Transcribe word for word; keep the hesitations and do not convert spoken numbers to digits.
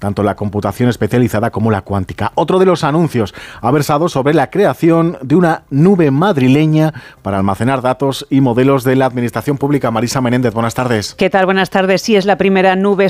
tanto la computación especializada como la cuántica. Otro de los anuncios ha versado sobre la creación de una nube madrileña para almacenar datos y modelos de la administración pública. Marisa Menéndez, buenas tardes. ¿Qué tal? Buenas tardes. Sí, es la primera nube